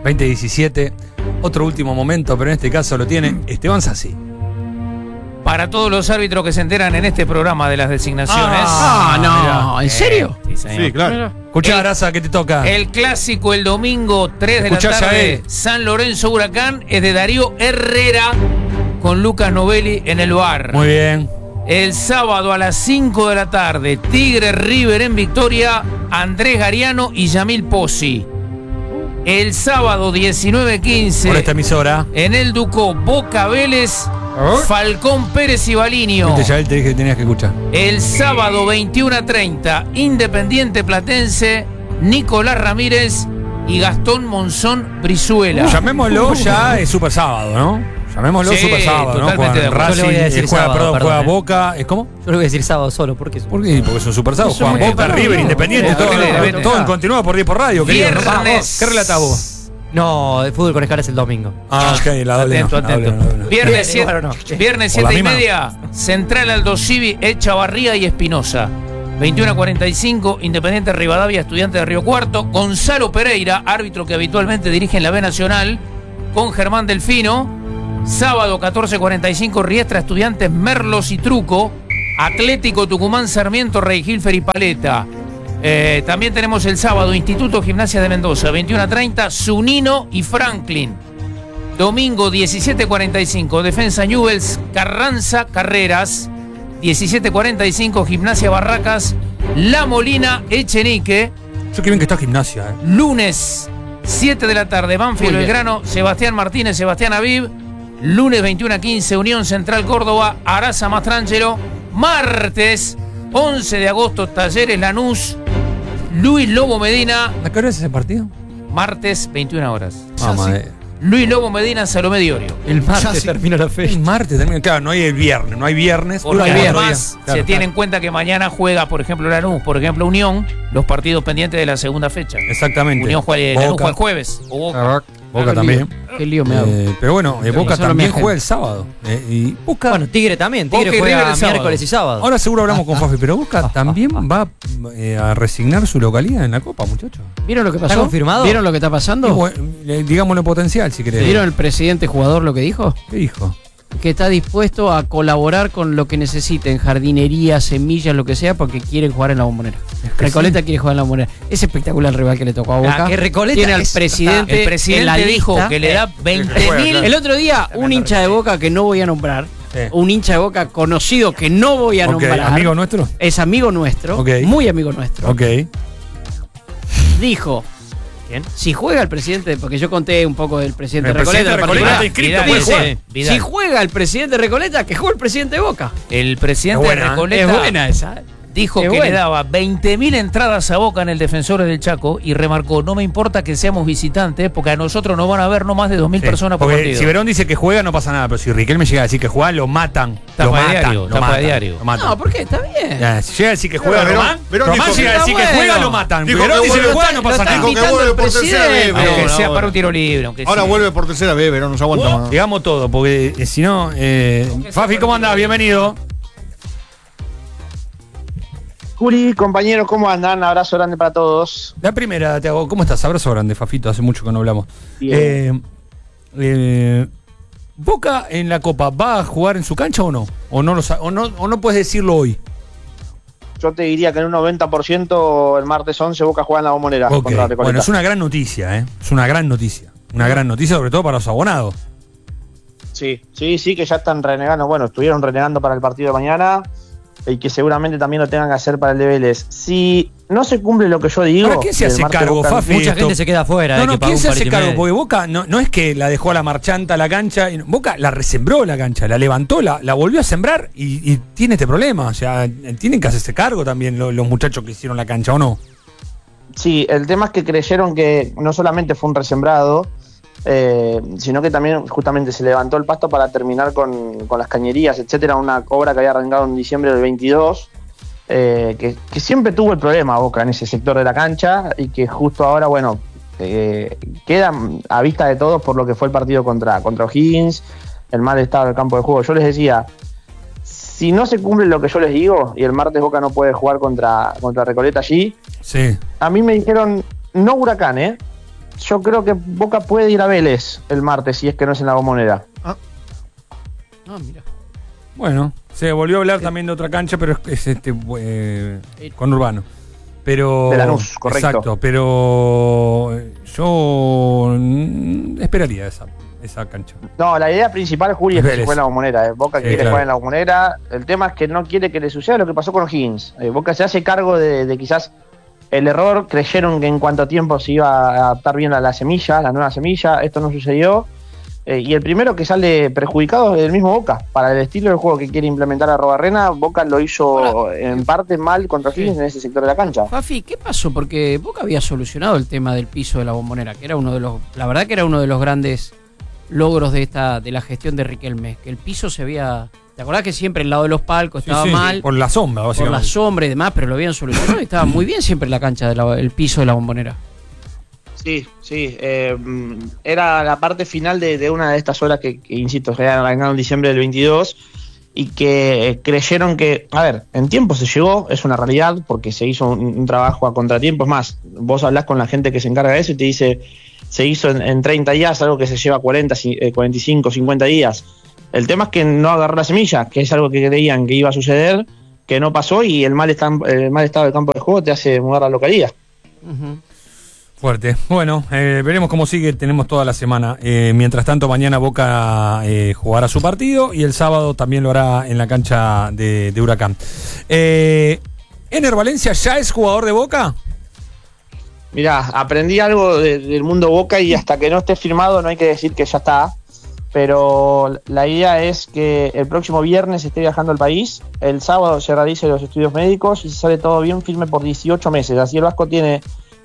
2017. Otro último momento, pero en este caso lo tiene Esteban Sassi. Para todos los árbitros que se enteran en este programa de las designaciones. No, ¿en serio? Sí, señor. Sí, claro. Escuchá, Araza, ¿qué te toca? El clásico el domingo 3 de Escuchá, la tarde, Yael. San Lorenzo Huracán, es de Darío Herrera con Lucas Novelli en el bar. Muy bien. El sábado a las 5 de la tarde, Tigre River en Victoria, Andrés Gariano y Yamil Pozzi. El sábado 19:15 Por esta emisora. en el Ducó, Boca Vélez, Falcón Pérez y Balinio. Viste, ya él te dije que tenías que escuchar. El sábado 21:30, Independiente Platense, Nicolás Ramírez y Gastón Monzón Brizuela. Llamémoslo ya Super Sábado, ¿no? Llamémoslo Sí, Super Sábado, ¿no? totalmente de Juegan acuerdo. Racing, Yo le voy a decir juega, sábado, perdón, juega perdón, Boca. ¿Es cómo? Yo le voy a decir sábado solo, ¿por qué? ¿Por qué? Porque son Super Sábado. Eso Juegan me- Boca, no, River, no, Independiente. no, todo no, todo no. en continuo por 10 por radio, querido. ¿no? Viernes. ¿Qué relatás vos? No, de fútbol con escalas el domingo. Ah, ok, la doble. Atento, no, atento. la doble no. Viernes Bueno, no. 7:30, Central Aldo Civi, Echavarría y Espinosa. 21:45, Independiente Rivadavia, Estudiante de Río Cuarto. Gonzalo Pereira, árbitro que habitualmente dirige en la B Nacional, con Germán Delfino. Sábado 14:45, Riestra, Estudiantes, Merlos y Truco. Atlético Tucumán, Sarmiento, Rey Gilfer y Paleta. También tenemos el sábado Instituto Gimnasia de Mendoza, 21:30, Zunino y Franklin. Domingo 17:45, Defensa Newell's, Carranza, Carreras. 17:45, Gimnasia Barracas, La Molina, Echenique. Yo qué bien que está Gimnasia, Lunes 7 de la tarde, Banfield, Muy bien. Belgrano, Sebastián Martínez, Sebastián Aviv. Lunes 21:15, Unión Central Córdoba, Araza Mastrangelo. Martes 11 de agosto, Talleres Lanús, Luis Lobo Medina. ¿A qué hora es ese partido? Martes 21 horas. Vamos, Luis Lobo Medina, Salomé Diorio. El martes Ya sí. termina la El fecha. martes también, claro, no hay el viernes, no hay viernes. Porque hay otro además día. Claro, se tiene en cuenta que mañana juega, por ejemplo, Lanús, por ejemplo, Unión, los partidos pendientes de la segunda fecha. Exactamente. Unión juega, Lanús Boca. juega el jueves. O Boca. Boca también. Qué lío me hago. Pero bueno, Boca solo también mi agenda. juega el sábado. Y Boca. Bueno, Tigre también. Boca Tigre y River juega el sábado. miércoles y sábado. Ahora seguro hablamos con Fafi, pero Boca también va a resignar su localidad en la Copa, muchachos. ¿Vieron lo que pasó? ¿Está confirmado? ¿Vieron lo que está pasando? Digámoslo potencial, si querés. ¿Vieron el presidente jugador lo que dijo? ¿Qué dijo? Que está dispuesto a colaborar con lo que necesiten, jardinería, semillas, lo que sea, porque quieren jugar en la Bombonera. Recoleta quiere jugar en la Bombonera. Es espectacular el rival que le tocó a Boca. que Recoleta Tiene al es- presidente. El presidente en la dijo lista. que le da 20.000. El otro día, un hincha de Boca que no voy a nombrar, Sí. un hincha de Boca conocido que no voy a Ok, nombrar, amigo nuestro. es amigo nuestro, Ok. muy amigo nuestro, Ok. dijo, ¿Quién? si juega el presidente, porque yo conté un poco del presidente El Recoleta, presidente en Recoleta particular, está inscrito, Vidal, puede sí, jugar. Vidal. si juega el presidente Recoleta, que juegue el presidente de Boca. El presidente Es buena, de ¿eh? Recoleta Es buena esa. dijo Es que buena. le daba 20.000 entradas a Boca en el Defensores del Chaco y remarcó, no me importa que seamos visitantes porque a nosotros nos van a ver no más de 2.000 Sí, personas por porque partido. si Verón dice que juega, no pasa nada. Pero si Riquelme llega a decir que juega, lo matan. Tapa lo de matan. diario, lo tapa matan, de diario. lo matan. No, ¿por qué? Está bien. Ya, si llega a decir que juega Verón- Román, Verón Román dijo llega a que decir que está juega, bueno. lo matan. Dijo Verón que dice que vuelve- juega, no pasa lo está nada. Dijo que invitando vuelve el por tercera presidente. vez, Aunque Verón, sea ahora. para un tiro libre. Aunque Ahora sí. vuelve por tercera vez, Verón, no se aguanta más. Digamos todo, porque si no. Fafi, ¿cómo andás? Bienvenido. Curi, compañeros, ¿cómo andan? Abrazo grande para todos. La primera, te hago. ¿Cómo estás? Abrazo grande, Fafito. Hace mucho que no hablamos. ¿Boca en la Copa va a jugar en su cancha o no? ¿O no puedes decirlo hoy? Yo te diría que en un 90% el martes 11 Boca juega en la Bombonera Ok, contra Recoleta. bueno, es una gran noticia, ¿eh? Es una gran noticia. Una gran noticia, sobre todo para los abonados. Sí, que ya están renegando. Bueno, estuvieron renegando para el partido de mañana y que seguramente también lo tengan que hacer para el de Vélez. Si no se cumple lo que yo digo... ¿Para quién se el hace martes cargo, Boca- Fafi? Mucha esto- gente se queda afuera. No, que pagó ¿quién un se hace palito y cargo? medio. Porque Boca no es que la dejó a la marchanta a la cancha. Boca la resembró la cancha, la levantó, la volvió a sembrar y tiene este problema. O sea, tienen que hacerse cargo también los muchachos que hicieron la cancha, ¿o no? Sí, el tema es que creyeron que no solamente fue un resembrado, sino que también justamente se levantó el pasto para terminar con las cañerías, etcétera, una obra que había arrancado en diciembre del 22, que siempre tuvo el problema Boca en ese sector de la cancha y que justo ahora, bueno, queda a vista de todos por lo que fue el partido contra O'Higgins, el mal estado del campo de juego. Yo les decía, si no se cumple lo que yo les digo y el martes Boca no puede jugar contra Recoleta allí, Sí. a mí me dijeron, no Huracán, yo creo que Boca puede ir a Vélez el martes, si es que no es en la Bombonera. Ah, mira. Bueno, se volvió a hablar también de otra cancha, pero es con Urbano. Pero, de Lanús, correcto. Exacto, pero yo esperaría esa cancha. No, la idea principal, Juli, es que se juegue en la Bombonera. Boca quiere claro. jugar en la Bombonera. El tema es que no quiere que le suceda lo que pasó con O'Higgins. Boca se hace cargo de quizás el error. Creyeron que en cuanto tiempo se iba a adaptar bien a la semilla, la nueva semilla. Esto no sucedió. Y el primero que sale perjudicado es el mismo Boca. Para el estilo de juego que quiere implementar Arrobarrena, Boca lo hizo en parte mal contra O'Higgins en ese sector de la cancha. Fafi, ¿qué pasó? Porque Boca había solucionado el tema del piso de la Bombonera, que era uno de los, la verdad que era uno de los grandes logros de la gestión de Riquelme, que el piso se había, ¿te acordás que siempre el lado de los palcos estaba mal? Por la sombra, básicamente. Por la sombra y demás, pero lo habían solucionado y estaba muy bien siempre la cancha el piso de la Bombonera. Sí. Era la parte final de una de estas horas que insisto, se habían arrancado en diciembre del 22 y que creyeron que, a ver, en tiempo se llegó, es una realidad, porque se hizo un trabajo a contratiempo. Es más, vos hablás con la gente que se encarga de eso y te dice, se hizo en 30 días, algo que se lleva 40, 45, 50 días. El tema es que no agarró la semilla, que es algo que creían que iba a suceder, que no pasó, y el mal estado del campo de juego te hace mudar la localidad. Uh-huh. Fuerte. Bueno, veremos cómo sigue. Tenemos toda la semana. Mientras tanto, mañana Boca jugará su partido y el sábado también lo hará en la cancha de Huracán. ¿Ener Valencia ya es jugador de Boca? Mirá, aprendí algo del mundo Boca y hasta que no esté firmado no hay que decir que ya está. Pero la idea es que el próximo viernes esté viajando al país, el sábado se realicen los estudios médicos y si sale todo bien firme por 18 meses. Así el Vasco tiene